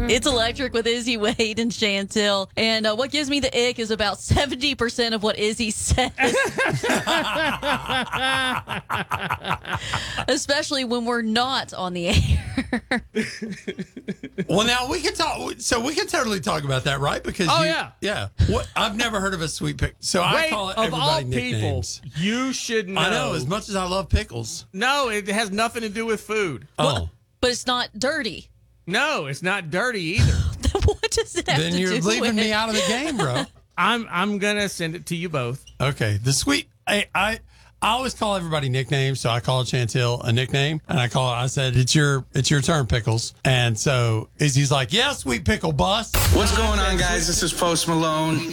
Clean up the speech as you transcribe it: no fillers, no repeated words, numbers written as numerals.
It's Electric with Izzy, Wade, and Chantel. And what gives me the ick is about 70% of what Izzy says. Especially when we're not on the air. Well, now we can talk. So we can totally talk about that, right? Because yeah. What, I've never heard of a sweet pickle. So I call it of everybody all nicknames. people, you should know. I know. As much as I love pickles, no, it has nothing to do with food. oh, But it's not dirty. No, it's not dirty either. What does it have then to do you're with leaving me out of the game, bro. I'm gonna send it to you both. Okay, the sweet. I always call everybody nicknames, so I call Chantel a nickname, and I said, it's your turn, Pickles. And so Izzy's like, yeah, sweet pickle bus. What's going on, guys? This is Post Malone.